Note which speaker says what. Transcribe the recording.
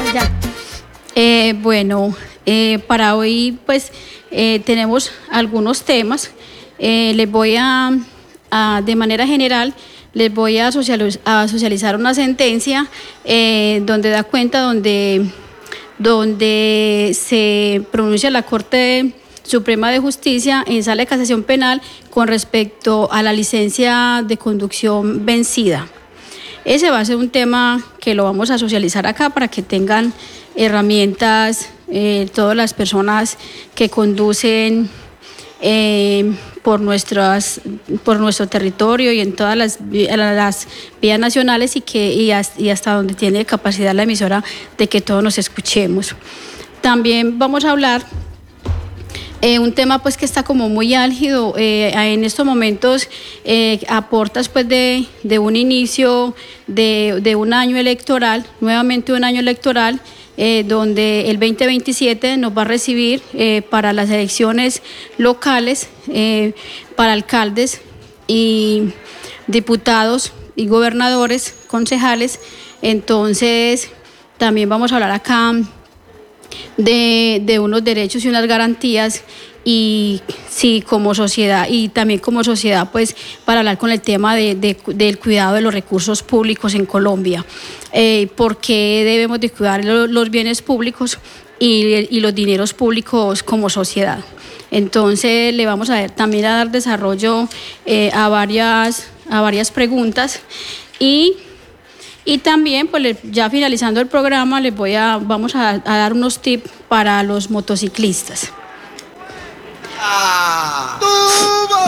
Speaker 1: Ya. Para hoy pues tenemos algunos temas. Les voy de manera general, les voy a socializar una sentencia donde da cuenta, donde se pronuncia la Corte Suprema de Justicia en sala de casación penal con respecto a la licencia de conducción vencida. Ese va a ser un tema que lo vamos a socializar acá para que tengan herramientas todas las personas que conducen por nuestro territorio y en todas las vías nacionales y hasta donde tiene capacidad la emisora de que todos nos escuchemos. También vamos a hablar un tema pues que está como muy álgido en estos momentos a portas pues de un inicio de un año electoral, nuevamente un año electoral, donde el 2027 nos va a recibir para las elecciones locales, para alcaldes y diputados y gobernadores, concejales. Entonces también vamos a hablar acá de unos derechos y unas garantías, y sí, como sociedad, y también como sociedad pues para hablar con el tema del cuidado de los recursos públicos en Colombia, por qué debemos de cuidar los bienes públicos y los dineros públicos como sociedad. Entonces le vamos también a dar desarrollo a varias preguntas y también, pues ya finalizando el programa, vamos a dar unos tips para los motociclistas.